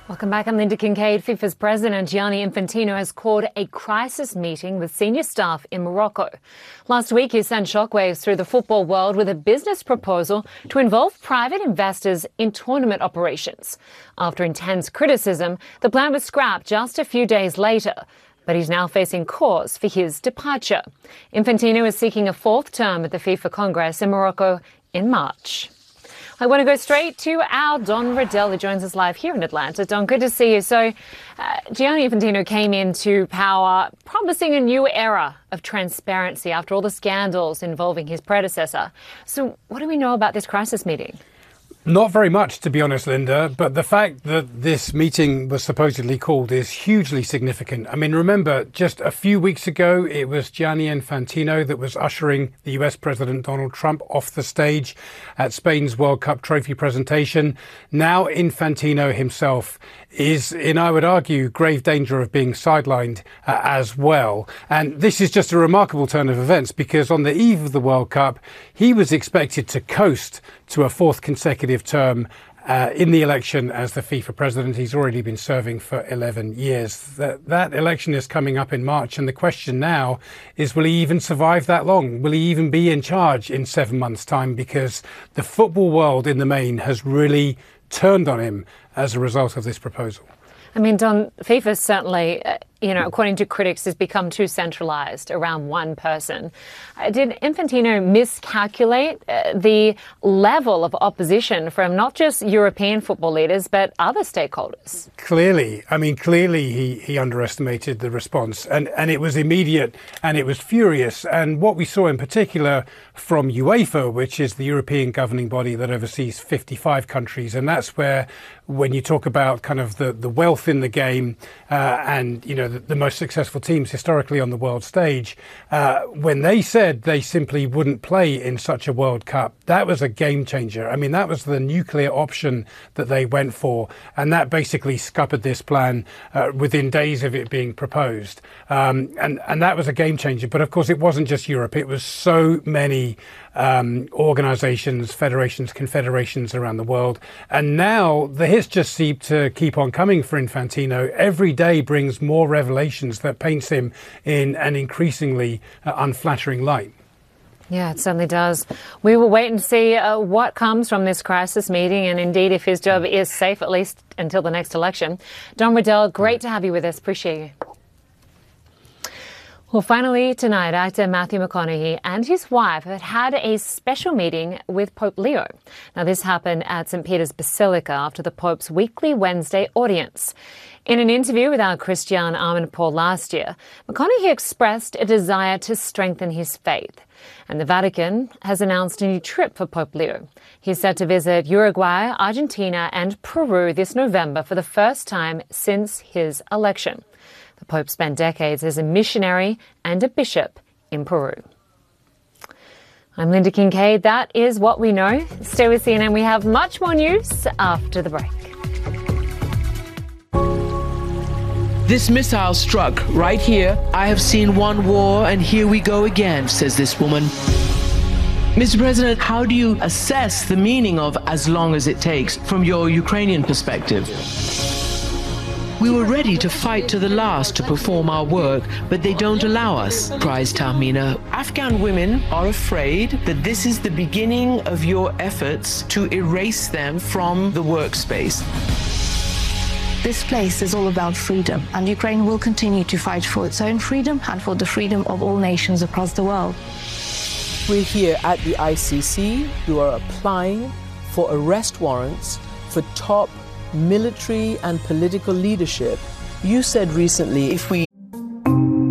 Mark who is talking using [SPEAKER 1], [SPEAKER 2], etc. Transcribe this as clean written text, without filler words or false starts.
[SPEAKER 1] Welcome back. I'm Linda Kincaid. FIFA's president Gianni Infantino has called a crisis meeting with senior staff in Morocco. Last week, he sent shockwaves through the football world with a business proposal to involve private investors in tournament operations. After intense criticism, the plan was scrapped just a few days later. But he's now facing cause for his departure. Infantino is seeking a fourth term at the FIFA Congress in Morocco in March. I want to go straight to our Don Riddell, who joins us live here in Atlanta. Don, good to see you. So, Gianni Infantino came into power promising a new era of transparency after all the scandals involving his predecessor. So, what do we know about this crisis meeting?
[SPEAKER 2] Not very much, to be honest, Linda, but the fact that this meeting was supposedly called is hugely significant. I mean, remember, just a few weeks ago, it was Gianni Infantino that was ushering the US President Donald Trump off the stage at Spain's World Cup trophy presentation. Now Infantino himself is in, I would argue, grave danger of being sidelined as well. And this is just a remarkable turn of events because on the eve of the World Cup, he was expected to coast to a fourth consecutive term in the election as the FIFA president. He's already been serving for 11 years. That election is coming up in March. And the question now is, will he even survive that long? Will he even be in charge in 7 months' time? Because the football world in the main has really turned on him as a result of this proposal.
[SPEAKER 1] I mean, Don, FIFA certainly, according to critics, has become too centralised around one person. Did Infantino miscalculate the level of opposition from not just European football leaders, but other stakeholders?
[SPEAKER 2] Clearly. I mean, clearly he underestimated the response and it was immediate and it was furious. And what we saw in particular from UEFA, which is the European governing body that oversees 55 countries, and that's where, when you talk about kind of the wealth in the game and, the most successful teams historically on the world stage, when they said they simply wouldn't play in such a World Cup, that was a game changer. I mean, that was the nuclear option that they went for. And that basically scuppered this plan within days of it being proposed. And that was a game changer. But of course, it wasn't just Europe. It was so many organizations, federations, confederations around the world. And now the hits just seem to keep on coming for Infantino. Every day brings more revelations that paints him in an increasingly unflattering light.
[SPEAKER 1] Yeah, it certainly does. We will wait and see what comes from this crisis meeting and indeed if his job is safe, at least until the next election. Don Riddell, great to have you with us. Appreciate you. Well, finally tonight, actor Matthew McConaughey and his wife had a special meeting with Pope Leo. Now, this happened at St. Peter's Basilica after the Pope's weekly Wednesday audience. In an interview with our Christian Amanpour last year, McConaughey expressed a desire to strengthen his faith. And the Vatican has announced a new trip for Pope Leo. He's set to visit Uruguay, Argentina and Peru this November for the first time since his election. The Pope spent decades as a missionary and a bishop in Peru. I'm Linda Kincaid. That is what we know. Stay with CNN. We have much more news after the break.
[SPEAKER 3] This missile struck right here. I have seen one war and here we go again, says this woman. Mr. President, how do you assess the meaning of "as long as it takes" from your Ukrainian perspective? We were ready to fight to the last to perform our work, but they don't allow us, cries Tahmina. Afghan women are afraid that this is the beginning of your efforts to erase them from the workspace.
[SPEAKER 4] This place is all about freedom, and Ukraine will continue to fight for its own freedom and for the freedom of all nations across the world.
[SPEAKER 5] We're here at the ICC who are applying for arrest warrants for top military and political leadership. You said recently, if we